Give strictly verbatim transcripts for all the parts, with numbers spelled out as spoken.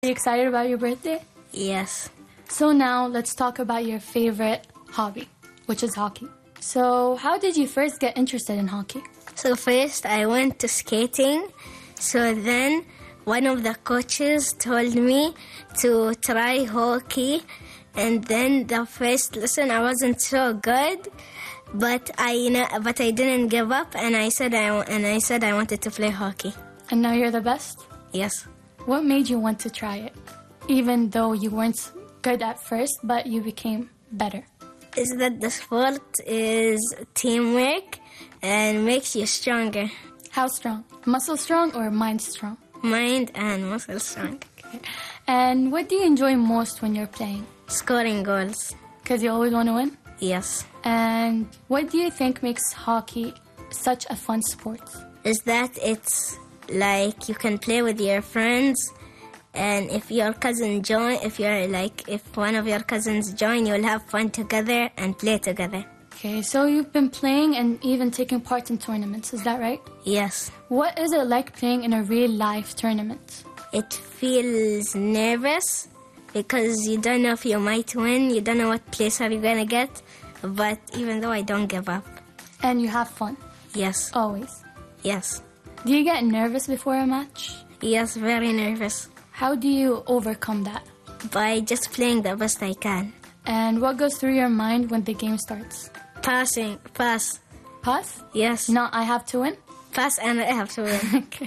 Are you excited about your birthday? Yes. So now let's talk about your favorite hobby, which is hockey. So how did you first get interested in hockey? So first I went to skating. So then one of the coaches told me to try hockey. And then the first lesson I wasn't so good, but I you know, but I didn't give up, and I said I and I said I wanted to play hockey. And now you're the best? Yes. What made you want to try it? Even though you weren't good at first, but you became better. Is that the sport is teamwork and makes you stronger. How strong? Muscle strong or mind strong? Mind and muscle strong. Okay. And what do you enjoy most when you're playing? Scoring goals. Because you always want to win? Yes. And what do you think makes hockey such a fun sport? Is that it's like you can play with your friends, and if your cousin join, if you're like, if one of your cousins join, you'll have fun together and play together. Okay, so you've been playing and even taking part in tournaments, is that right? Yes. What is it like playing in a real-life tournament? It feels nervous because you don't know if you might win, you don't know what place are you gonna get, but even though I don't give up. And you have fun? Yes. Always? Yes. Do you get nervous before a match? Yes, very nervous. How do you overcome that? By just playing the best I can. And what goes through your mind when the game starts? Passing, pass. Pass? Yes. Not I have to win? Pass and I have to win. Okay.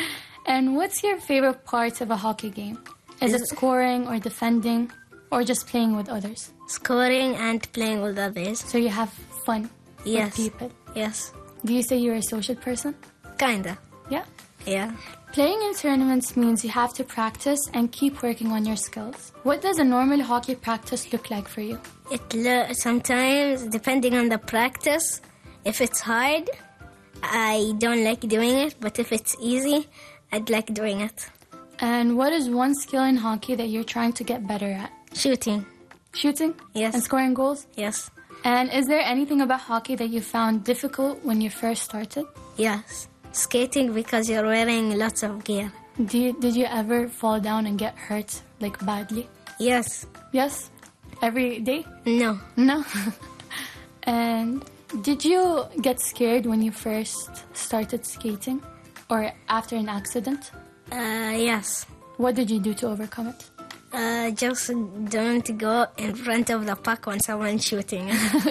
And what's your favorite part of a hockey game? Is it scoring or defending or just playing with others? Scoring and playing with others. So you have fun Yes. with people? Yes. Do you say you're a social person? Kinda. Yeah. Yeah. Playing in tournaments means you have to practice and keep working on your skills. What does a normal hockey practice look like for you? It lo- sometimes, depending on the practice, if it's hard, I don't like doing it, but if it's easy, I'd like doing it. And what is one skill in hockey that you're trying to get better at? Shooting. Shooting? Yes. And scoring goals? Yes. And is there anything about hockey that you found difficult when you first started? Yes. Skating because you're wearing lots of gear. Do you, did you ever fall down and get hurt, like badly? Yes. Yes? Every day? No. No? And did you get scared when you first started skating? Or after an accident? Uh, yes. What did you do to overcome it? Uh, just don't go in front of the puck when someone's shooting.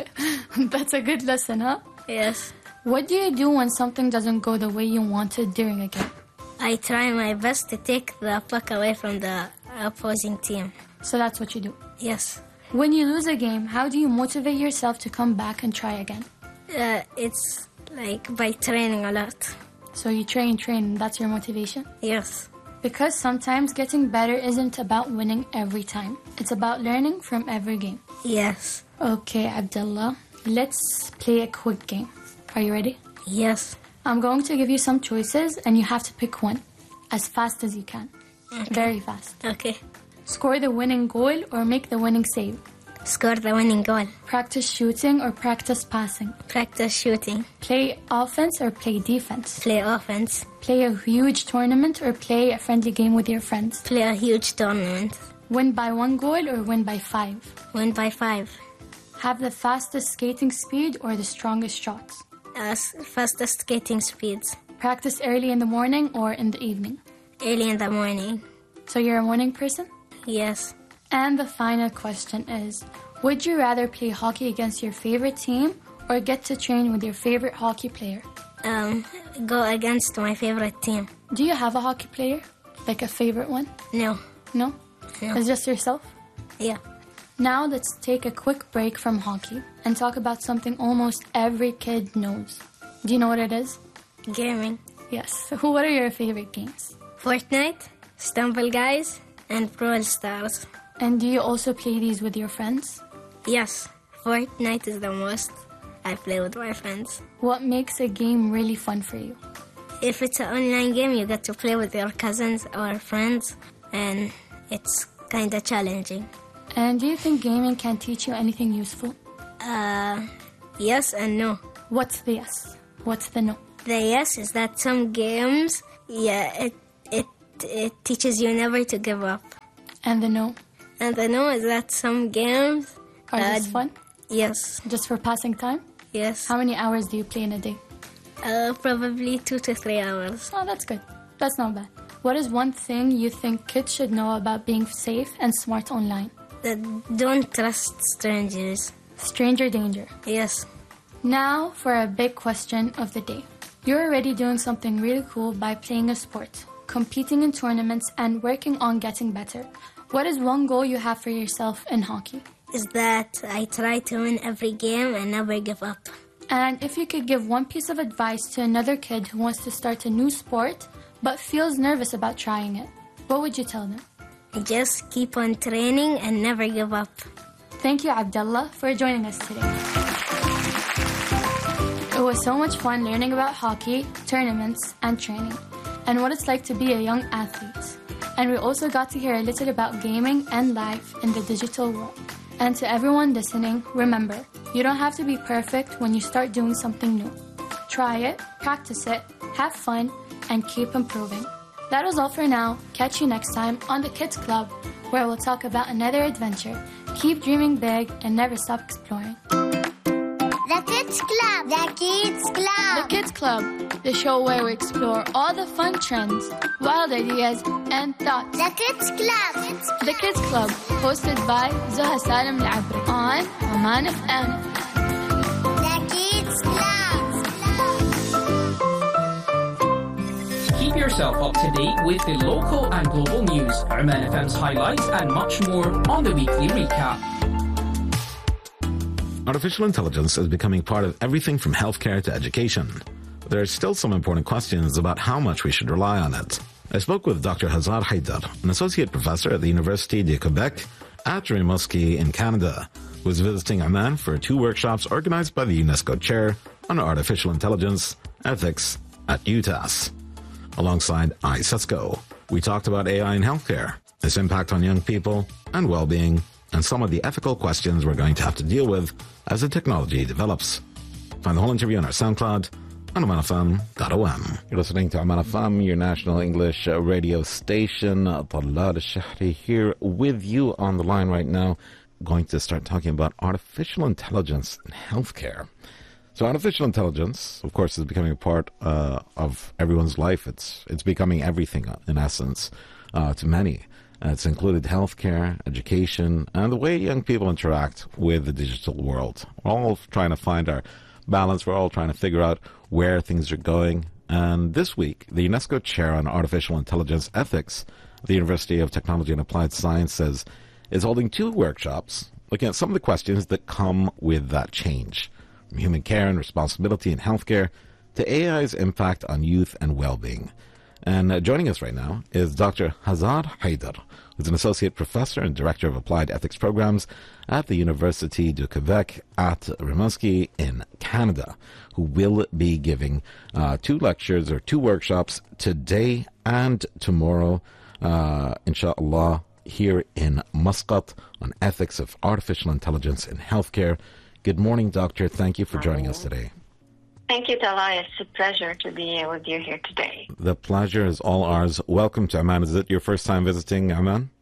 That's a good lesson, huh? Yes. What do you do when something doesn't go the way you wanted during a game? I try my best to take the puck away from the opposing team. So that's what you do. Yes. When you lose a game, how do you motivate yourself to come back and try again? Uh, it's like by training a lot. So you train, train, and that's your motivation? Yes. Because sometimes getting better isn't about winning every time. It's about learning from every game. Yes. Okay, Abdullah, let's play a quick game. Are you ready? Yes. I'm going to give you some choices and you have to pick one as fast as you can. Okay. Very fast. Okay. Score the winning goal or make the winning save. Score the winning goal. Practice shooting or practice passing. Practice shooting. Play offense or play defense. Play offense. Play a huge tournament or play a friendly game with your friends. Play a huge tournament. Win by one goal or win by five. Win by five. Have the fastest skating speed or the strongest shots. Uh, fastest skating speeds. Practice early in the morning or in the evening. Early in the morning. So you're a morning person? Yes. And the final question is, would you rather play hockey against your favorite team or get to train with your favorite hockey player? Um, go against my favorite team. Do you have a hockey player? Like a favorite one? No. No? No. It's just yourself? Yeah. Now let's take a quick break from hockey and talk about something almost every kid knows. Do you know what it is? Gaming. Yes. What are your favorite games? Fortnite, Stumble Guys, and Brawl Stars. And do you also play these with your friends? Yes. Fortnite is the most I play with my friends. What makes a game really fun for you? If it's an online game, you get to play with your cousins or friends, and it's kind of challenging. And do you think gaming can teach you anything useful? Uh, yes and no. What's the yes? What's the no? The yes is that some games, yeah, it it it teaches you never to give up. And the no? And the no is that some games Are uh, just fun? Yes, Just for passing time? yes. How many hours do you play in a day? Uh, probably two to three hours. Oh, that's good. That's not bad. What is one thing you think kids should know about being safe and smart online? That don't trust strangers. Stranger danger. Yes. Now for a big question of the day. You're already doing something really cool by playing a sport, competing in tournaments, and working on getting better. What is one goal you have for yourself in hockey? Is that I try to win every game and never give up. And if you could give one piece of advice to another kid who wants to start a new sport but feels nervous about trying it, what would you tell them? Just keep on training and never give up. Thank you, Abdullah, for joining us today. It was so much fun learning about hockey, tournaments, and training, and what it's like to be a young athlete. And we also got to hear a little about gaming and life in the digital world. And to everyone listening, remember, you don't have to be perfect when you start doing something new. Try it, practice it, have fun, and keep improving. That was all for now. Catch you next time on the Kids Club, where we'll talk about another adventure. Keep dreaming big and never stop exploring. The Kids Club. The Kids Club. The Kids Club, the show where we explore all the fun trends, wild ideas, and thoughts. The Kids Club. The Kids Club, hosted by Zoha Salim Al-Abri on Oman F M. The Kids Club. Keep yourself up to date with the local and global news, Oman F M's highlights, and much more on the weekly recap. Artificial intelligence is becoming part of everything from healthcare to education. There are still some important questions about how much we should rely on it. I spoke with Doctor Hazar Haidar, an associate professor at the Université de Quebec at Rimouski in Canada, who is visiting Oman for two workshops organized by the UNESCO Chair on Artificial Intelligence Ethics at UTAS. Alongside iCESCO, we talked about A I in healthcare, its impact on young people and well-being, and some of the ethical questions we're going to have to deal with as the technology develops. Find the whole interview on our SoundCloud on oman f m dot o m. You're listening to Oman F M, your national English radio station. Talal Al-Shahri here with you on the line right now. Going to start talking about artificial intelligence in healthcare. So artificial intelligence, of course, is becoming a part uh, of everyone's life. It's it's becoming everything, in essence, uh, to many. Uh, it's included healthcare, education, and the way young people interact with the digital world. We're all trying to find our balance. We're all trying to figure out where things are going. And this week, the UNESCO Chair on Artificial Intelligence Ethics at the University of Technology and Applied Sciences is holding two workshops looking at some of the questions that come with that change, from human care and responsibility in healthcare to A I's impact on youth and well-being. And uh, joining us right now is Doctor Hazar Haidar, who's an associate professor and director of applied ethics programs at the Université de Quebec at Rimouski in Canada, who will be giving uh, two lectures or two workshops today and tomorrow, uh, inshallah, here in Muscat on ethics of artificial intelligence in healthcare. Good morning, Doctor. Thank you for joining us today. Thank you, Talal. It's a pleasure to be with you here today. The pleasure is all ours. Welcome to Oman. Is it your first time visiting Oman?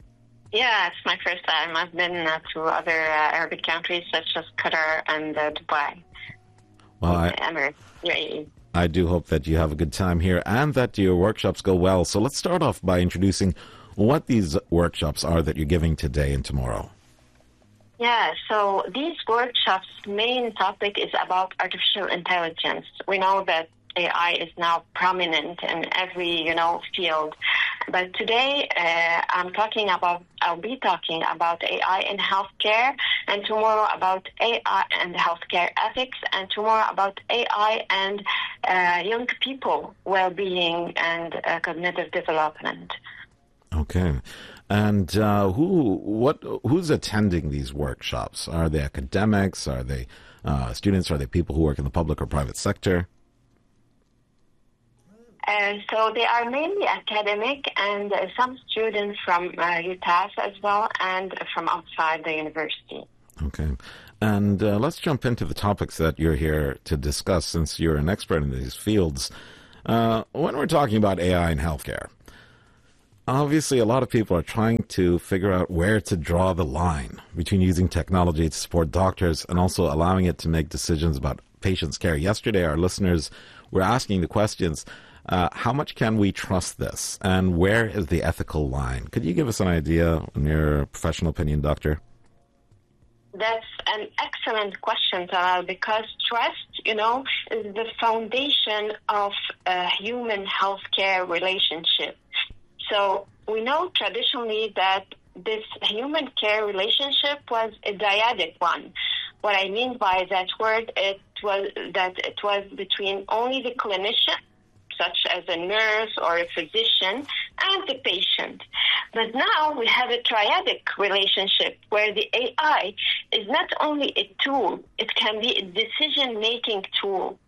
Yeah, it's my first time. I've been uh, to other uh, Arabic countries such as Qatar and uh, Dubai. Well, I, Emirates, U A E. I do hope that you have a good time here and that your workshops go well. So let's start off by introducing what these workshops are that you're giving today and tomorrow. Yeah, so these workshops' main topic is about artificial intelligence. We know that A I is now prominent in every, you know, field. But today, uh, I'm talking about, I'll be talking about A I in healthcare, and tomorrow about A I and healthcare ethics, and tomorrow about A I and uh, young people well-being and uh, cognitive development. Okay. And uh, who, what, who's attending these workshops? Are they academics? Are they uh, students? Are they people who work in the public or private sector? Uh, so they are mainly academic and uh, some students from uh, UTAS as well and from outside the university. Okay. And uh, let's jump into the topics that you're here to discuss since you're an expert in these fields. Uh, when we're talking about A I in healthcare, obviously, a lot of people are trying to figure out where to draw the line between using technology to support doctors and also allowing it to make decisions about patients' care. Yesterday, our listeners were asking the questions, uh, how much can we trust this? And where is the ethical line? Could you give us an idea, in your professional opinion, doctor? That's an excellent question, Talal, because trust, you know, is the foundation of a human healthcare relationship. So we know traditionally that this human care relationship was a dyadic one. What I mean by that word, it was that it was between only the clinician, such as a nurse or a physician, and the patient. But now we have a triadic relationship where the A I is not only a tool, it can be a decision-making tool.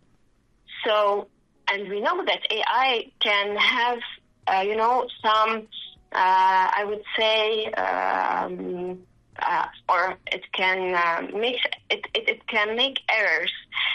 So, and we know that A I can have, uh, you know, some, uh, I would say, um, uh, or it can uh, make it, it, it can make errors.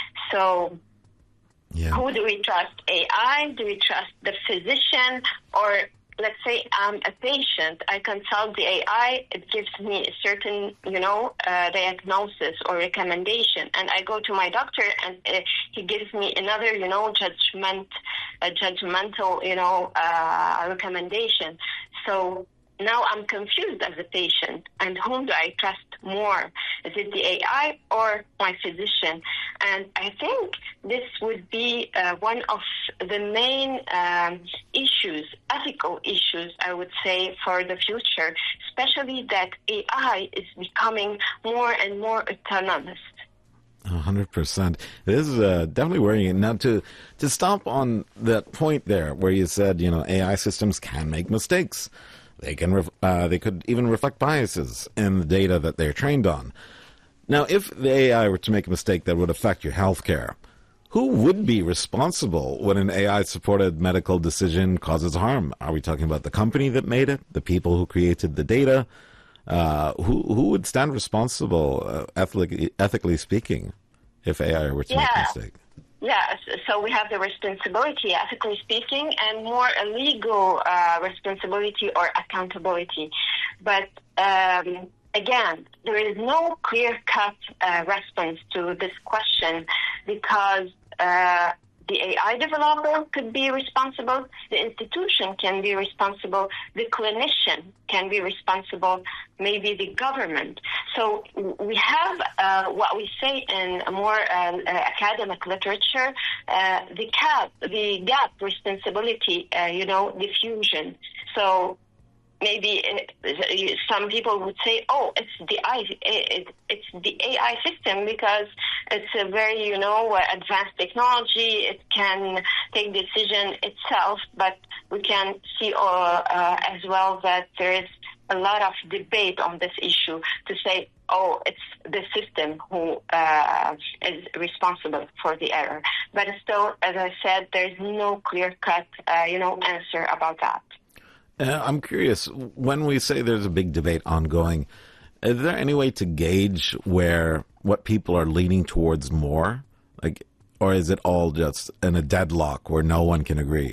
So, yeah. Who do we trust? A I? Do we trust the physician? Or let's say I'm a patient. I consult the A I. It gives me a certain, you know, uh, diagnosis or recommendation. And I go to my doctor and uh, he gives me another, you know, judgment, a judgmental, you know, uh, recommendation. So now I'm confused as a patient. And whom do I trust more? Is it the A I or my physician? And I think this would be uh, one of the main um, issues, ethical issues, I would say, for the future, especially that A I is becoming more and more autonomous. one hundred percent. This is uh, definitely worrying. Now, to, to stop on that point there where you said, you know, A I systems can make mistakes. They can. Ref- uh, they could even reflect biases in the data that they're trained on. Now, if the A I were to make a mistake that would affect your healthcare, who would be responsible when an A I-supported medical decision causes harm? Are we talking about the company that made it, the people who created the data? Uh, who who would stand responsible, uh, ethically, ethically speaking, if A I were to yeah. make a mistake? Yes, so we have the responsibility, ethically speaking, and more a legal uh, responsibility or accountability. But um, again, there is no clear-cut uh, response to this question because uh, the A I developer could be responsible, the institution can be responsible, the clinician can be responsible, maybe the government. So we have uh, what we say in a more uh, academic literature, uh, the gap, the gap responsibility, uh, you know, diffusion. So maybe it, some people would say, "Oh, it's the I, it, it's the A I system because it's a very, you know, advanced technology. It can take decision itself." But we can see uh, uh, as well that there is a lot of debate on this issue to say, "Oh, it's the system who uh, is responsible for the error." But still, as I said, there's no clear-cut, uh, you know, answer about that. Uh, I'm curious, when we say there's a big debate ongoing, is there any way to gauge where what people are leaning towards more? Like, or is it all just in a deadlock where no one can agree?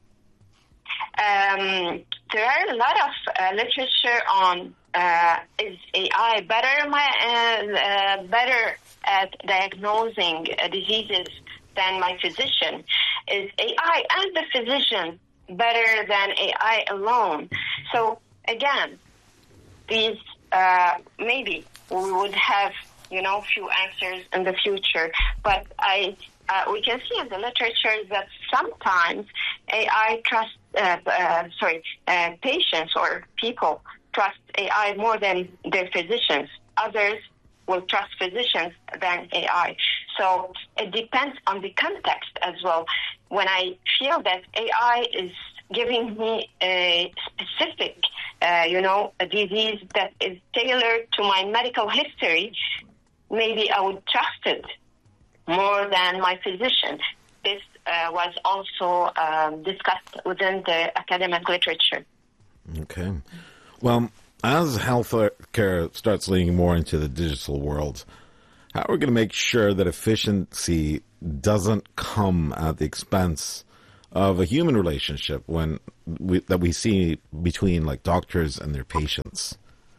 Um, there are a lot of uh, literature on uh, is A I better, my, uh, uh, better at diagnosing uh, diseases than my physician? Is A I and the physician better than A I alone? So again, these uh, maybe we would have, you know, few answers in the future. But I uh, we can see in the literature that sometimes A I trust, uh, uh, sorry, uh, patients or people trust A I more than their physicians. Others will trust physicians than A I. So it depends on the context as well. When I feel that A I is giving me a specific, uh, you know, a disease that is tailored to my medical history, maybe I would trust it more than my physician. This uh, was also um, discussed within the academic literature. Okay. Well, as healthcare starts leaning more into the digital world, how are we going to make sure that efficiency doesn't come at the expense of a human relationship when we, that we see between like doctors and their patients?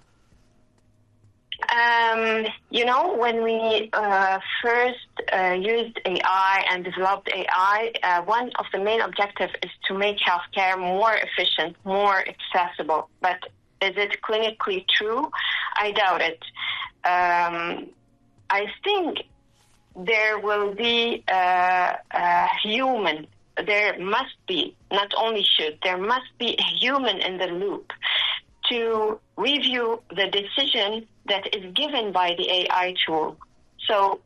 Um, you know, when we uh, first uh, used A I and developed A I, uh, one of the main objectives is to make healthcare more efficient, more accessible. But is it clinically true? I doubt it. Um, I think there will be a, a human. There must be, not only should, there must be a human in the loop to review the decision that is given by the A I tool. So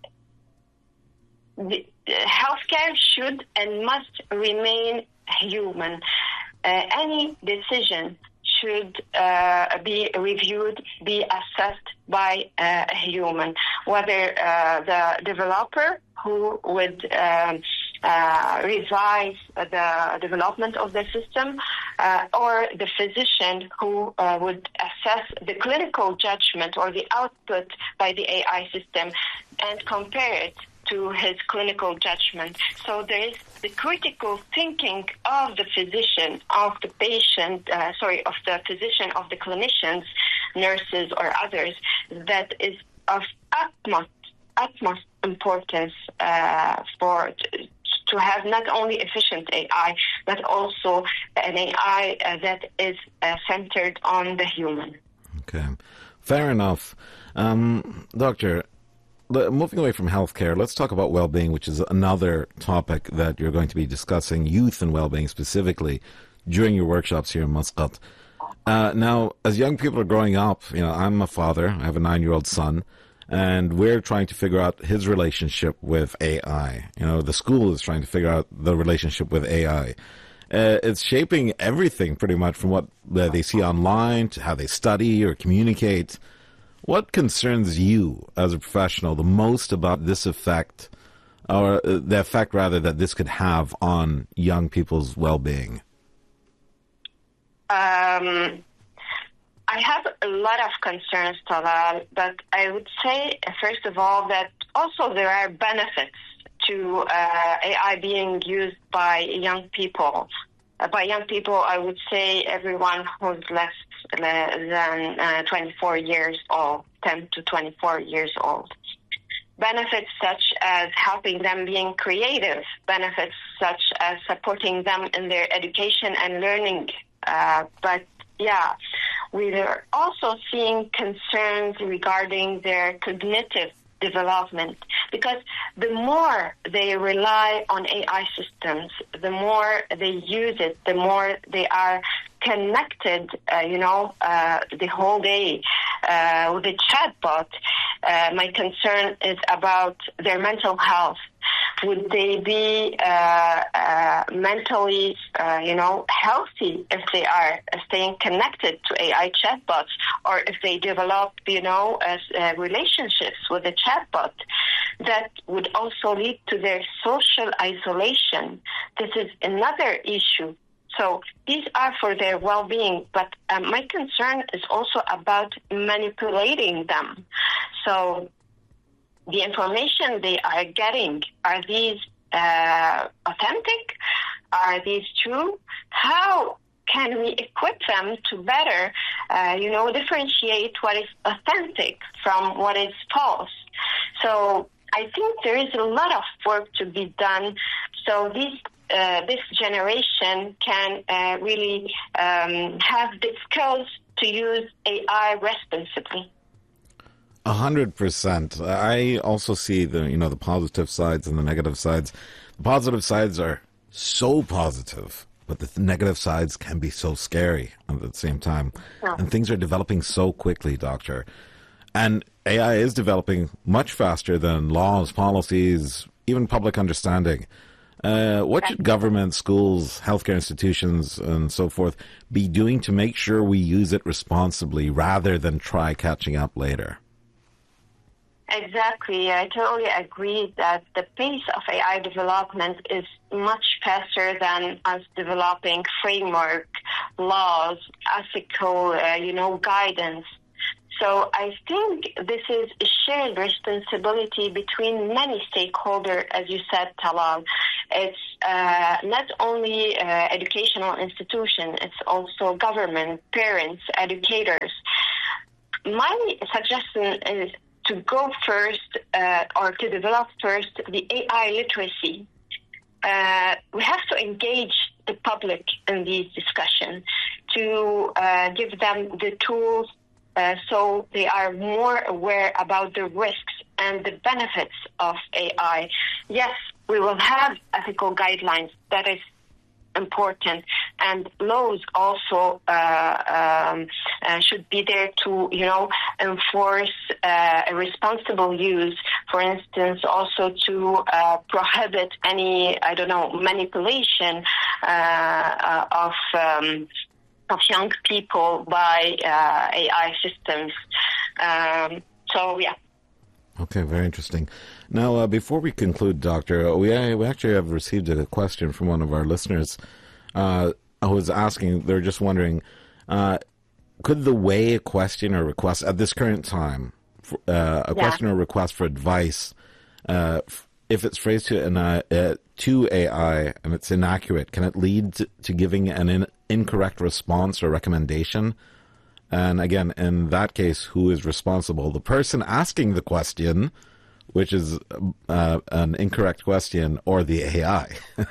the, uh, healthcare should and must remain human. Uh, any decision should uh, be reviewed, be assessed by uh, a human, whether uh, the developer who would um, uh, revise the development of the system uh, or the physician who uh, would assess the clinical judgment or the output by the A I system and compare it to his clinical judgment. So there is the critical thinking of the physician, of the patient, uh, sorry, of the physician, of the clinicians, nurses or others, that is of utmost, utmost importance uh, for to have not only efficient A I, but also an A I uh, that is uh, centered on the human. Okay, fair enough. Um, Doctor, moving away from healthcare, let's talk about well-being, which is another topic that you're going to be discussing, youth and well-being specifically, during your workshops here in Muscat. Uh, now, as young people are growing up, you know, I'm a father, I have a nine-year-old son, and we're trying to figure out his relationship with A I. You know, the school is trying to figure out the relationship with A I. Uh, it's shaping everything pretty much from what uh, they see online to how they study or communicate. What concerns you as a professional the most about this effect, or uh, the effect rather that this could have on young people's well-being? Um, I have a lot of concerns, Talal, but I would say, first of all, that also there are benefits to uh, A I being used by young people. Uh, by young people, I would say everyone who's less than uh, twenty-four years old, ten to twenty-four years old. Benefits such as helping them being creative, benefits such as supporting them in their education and learning. Uh, but yeah, we are also seeing concerns regarding their cognitive development, because the more they rely on A I systems, the more they use it, the more they are connected, uh, you know, uh, the whole day uh, with the chatbot. Uh, my concern is about their mental health. Would they be uh, uh, mentally, uh, you know, healthy if they are staying connected to A I chatbots, or if they develop, you know, as, uh, relationships with the chatbot? That would also lead to their social isolation. This is another issue. So these are for their well-being, but uh, my concern is also about manipulating them. So the information they are getting, are these uh, authentic? Are these true? How can we equip them to better, uh, you know, differentiate what is authentic from what is false? So I think there is a lot of work to be done. So these Uh, this generation can uh, really um, have the skills to use A I responsibly. A hundred percent. I also see the you know the positive sides and the negative sides. The positive sides are so positive, but the negative sides can be so scary at the same time. Yeah. And things are developing so quickly, Doctor. And A I is developing much faster than laws, policies, even public understanding. Uh, what should government, schools, healthcare institutions, and so forth be doing to make sure we use it responsibly rather than try catching up later? Exactly. I totally agree that the pace of A I development is much faster than us developing framework, laws, ethical, uh, you know, guidance. So I think this is a shared responsibility between many stakeholders, as you said, Talal. It's uh, not only uh, educational institution, it's also government, parents, educators. My suggestion is to go first uh, or to develop first the A I literacy. Uh, we have to engage the public in these discussions to uh, give them the tools uh, so they are more aware about the risks and the benefits of A I. Yes, we will have ethical guidelines. That is important, and laws also uh, um, uh, should be there to, you know, enforce uh, a responsible use. For instance, also to uh, prohibit any, I don't know, manipulation uh, uh, of um, of young people by uh, A I systems. Um, so, yeah. Okay, very interesting. Now, uh, before we conclude, Doctor, we, uh, we actually have received a question from one of our listeners uh, who was asking, they're just wondering, uh, could the way a question or request at this current time, uh, a yeah. question or request for advice, uh, if it's phrased to, an, uh, uh, to A I and it's inaccurate, can it lead to, to giving an in, incorrect response or recommendation? And again, in that case, who is responsible? The person asking the question, which is uh, an incorrect question, or the A I? uh,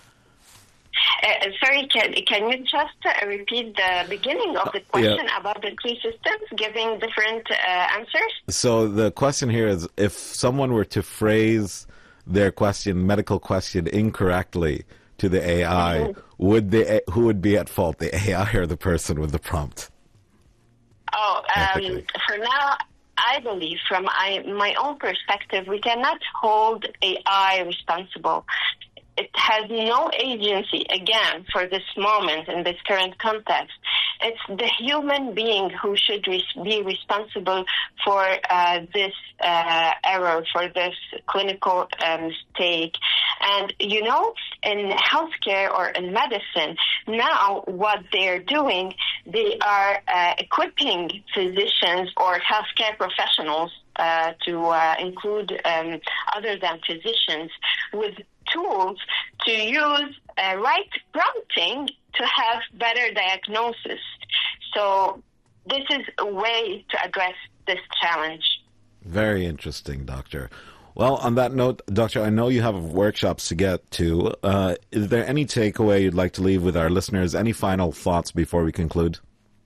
sorry, can, can you just uh, repeat the beginning of the question yeah. about the three systems giving different uh, answers? So the question here is, if someone were to phrase their question, medical question, incorrectly to the A I, mm-hmm. would the who would be at fault, the A I or the person with the prompt? Oh, um, for now, I believe from I, my own perspective, we cannot hold A I responsible. It has no agency, again, for this moment in this current context. It's the human being who should res- be responsible for uh, this uh, error, for this clinical uh, mistake. And, you know, in healthcare or in medicine, now what they're doing, they are uh, equipping physicians or healthcare professionals uh, to uh, include um, other than physicians with tools to use uh, right prompting to have better diagnosis. So this is a way to address this challenge. Very interesting, Doctor. Well, on that note, Doctor, I know you have workshops to get to. Uh, is there any takeaway you'd like to leave with our listeners? Any final thoughts before we conclude?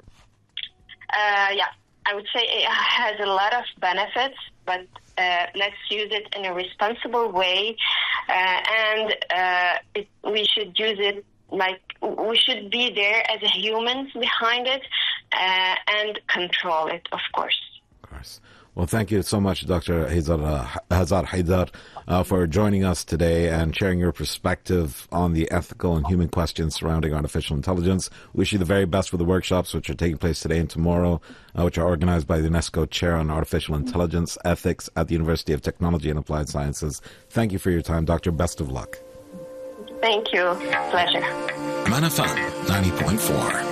Uh, yeah, I would say it has a lot of benefits, but uh, let's use it in a responsible way. Uh, and uh, it, we should use it like we should be there as humans behind it uh, and control it, of course. Of course. Well, thank you so much, Doctor Hazar, uh, Hazar Haidar, uh, for joining us today and sharing your perspective on the ethical and human questions surrounding artificial intelligence. Wish you the very best for the workshops, which are taking place today and tomorrow, uh, which are organized by the UNESCO Chair on Artificial Intelligence Ethics at the University of Technology and Applied Sciences. Thank you for your time, Doctor. Best of luck. Thank you. Pleasure. MAN F M ninety point four.